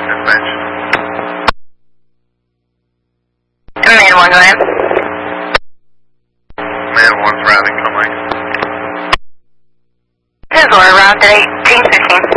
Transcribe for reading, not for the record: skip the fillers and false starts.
Dispatch. Man 1, go ahead. Man 1's routing, come on. This is Laura, route 1815.